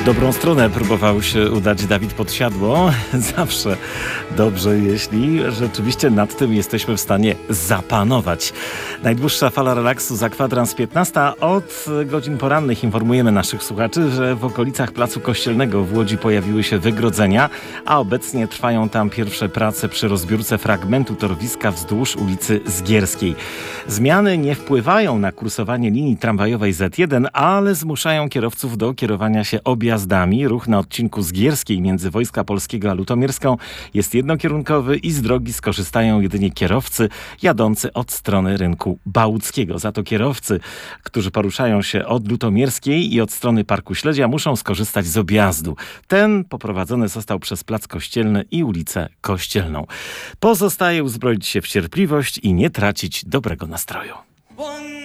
W dobrą stronę próbował się udać Dawid Podsiadło. Zawsze dobrze, jeśli rzeczywiście nad tym jesteśmy w stanie zapanować. Najdłuższa fala relaksu za kwadrans 15. Od godzin porannych informujemy naszych słuchaczy, że w okolicach Placu Kościelnego w Łodzi pojawiły się wygrodzenia, a obecnie trwają tam pierwsze prace przy rozbiórce fragmentu torowiska wzdłuż ulicy Zgierskiej. Zmiany nie wpływają na kursowanie linii tramwajowej Z1, ale zmuszają kierowców do kierowania się objazdami. Ruch na odcinku Zgierskiej między Wojska Polskiego a Lutomierską jest jednokierunkowy i z drogi skorzystają jedynie kierowcy jadący od strony rynku Bałuckiego. Za to kierowcy, którzy poruszają się od Lutomierskiej i od strony Parku Śledzia, muszą skorzystać z objazdu. Ten poprowadzony został przez Plac Kościelny i ulicę Kościelną. Pozostaje uzbroić się w cierpliwość i nie tracić dobrego nastroju.